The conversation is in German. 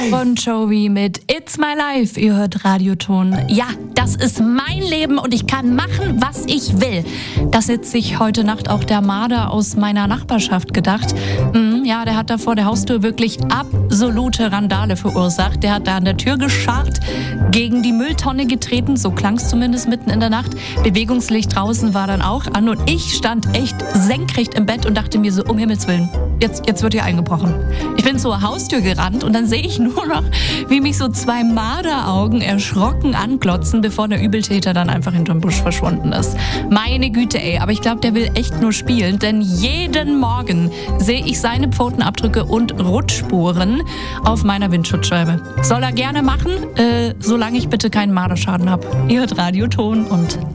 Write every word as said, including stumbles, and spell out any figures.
Bon Jovi mit It's My Life. Ihr hört Radioton. Ja, das ist mein Leben und ich kann machen, was ich will. Das hat sich heute Nacht auch der Marder aus meiner Nachbarschaft gedacht. Mhm, ja, der hat da vor der Haustür wirklich absolute Randale verursacht. Der hat da an der Tür gescharrt, gegen die Mülltonne getreten, so klang es zumindest mitten in der Nacht. Bewegungslicht draußen war dann auch an und ich stand echt senkrecht im Bett und dachte mir so, um Himmels Willen, jetzt, jetzt wird hier eingebrochen. Ich bin zur Haustür gerannt und dann sehe ich nur noch, wie mich so zwei Marderaugen erschrocken anglotzen, bevor der Übeltäter dann einfach hinterm Busch verschwunden ist. Meine Güte, ey, aber ich glaube, der will echt nur spielen, denn jeden Morgen sehe ich seine Pfotenabdrücke und Rutschspuren auf meiner Windschutzscheibe. Soll er gerne machen, äh, solange ich bitte keinen Marderschaden habe. Ihr hört Radioton und